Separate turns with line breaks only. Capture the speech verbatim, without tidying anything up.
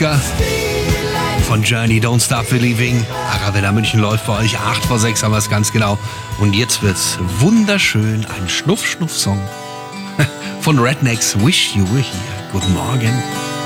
Klassiker von Journey, Don't Stop Believing. Arabella München läuft bei euch. acht vor sechs haben wir es ganz genau. Und jetzt wird's wunderschön. Ein Schnuff-Schnuff-Song von Rednecks, Wish You Were Here. Guten Morgen.